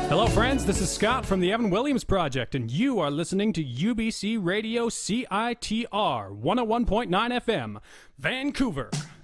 Hello, friends. This is Scott from the Evan Williams Project, and you are listening to UBC Radio CITR 101.9 FM, Vancouver.